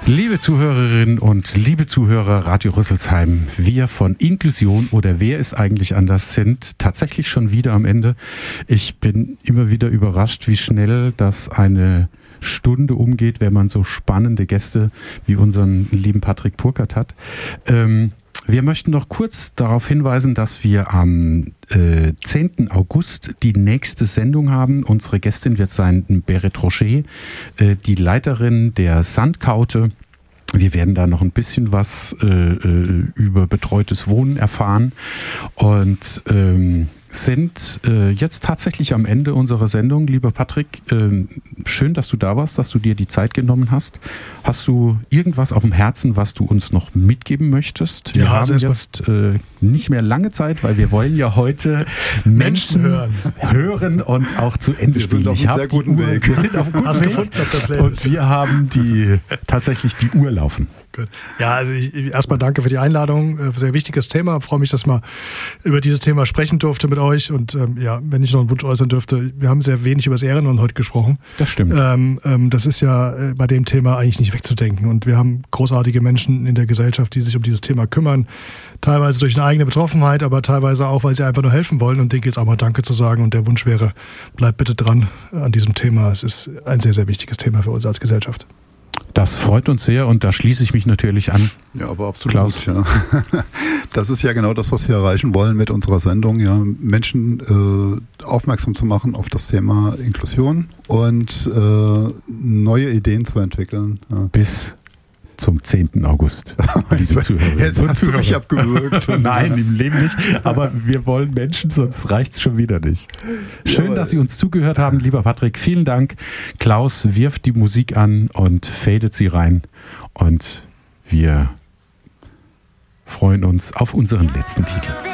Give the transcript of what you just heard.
Liebe Zuhörerinnen und liebe Zuhörer, Radio Rüsselsheim, wir von Inklusion oder Wer ist eigentlich anders sind tatsächlich schon wieder am Ende. Ich bin immer wieder überrascht, wie schnell das eine Stunde umgeht, wenn man so spannende Gäste wie unseren lieben Patrick Purkert hat. Wir möchten noch kurz darauf hinweisen, dass wir am 10. August die nächste Sendung haben. Unsere Gästin wird sein Berit Rocher, die Leiterin der Sandkaute. Wir werden da noch ein bisschen was über betreutes Wohnen erfahren und sind jetzt tatsächlich am Ende unserer Sendung. Lieber Patrick, schön, dass du da warst, dass du dir die Zeit genommen hast. Hast du irgendwas auf dem Herzen, was du uns noch mitgeben möchtest? Wir haben jetzt nicht mehr lange Zeit, weil wir wollen ja heute Menschen hören und auch zu Ende spielen. Wir sind auf einem sehr guten Weg. Wir sind auf einem guten Weg und wir haben tatsächlich die Uhr laufen. Gut. Ja, also erstmal danke für die Einladung. Sehr wichtiges Thema. Ich freue mich, dass ich mal über dieses Thema sprechen durfte mit euch. Und wenn ich noch einen Wunsch äußern dürfte, wir haben sehr wenig über das Ehrenamt heute gesprochen. Das stimmt. Das ist ja bei dem Thema eigentlich nicht wegzudenken. Und wir haben großartige Menschen in der Gesellschaft, die sich um dieses Thema kümmern. Teilweise durch eine eigene Betroffenheit, aber teilweise auch, weil sie einfach nur helfen wollen. Und denen gilt es auch mal Danke zu sagen. Und der Wunsch wäre, bleibt bitte dran an diesem Thema. Es ist ein sehr, sehr wichtiges Thema für uns als Gesellschaft. Das freut uns sehr und da schließe ich mich natürlich an. Ja, aber absolut. Klaus. Ja. Das ist ja genau das, was wir erreichen wollen mit unserer Sendung, ja, Menschen aufmerksam zu machen auf das Thema Inklusion und neue Ideen zu entwickeln. Ja. Bis zum 10. August. Jetzt hast du mich abgewürgt. Nein, im Leben nicht. Aber wir wollen Menschen, sonst reicht es schon wieder nicht. Schön, dass Sie uns zugehört haben, lieber Patrick. Vielen Dank. Klaus wirft die Musik an und fadet sie rein. Und wir freuen uns auf unseren letzten Titel.